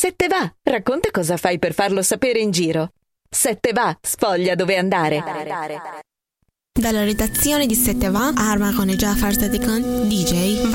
Se te va, racconta cosa fai per farlo sapere in giro. Se te va, sfoglia dove andare. Dalla redazione di Se te va, Arma con Jafar Sadikan, DJ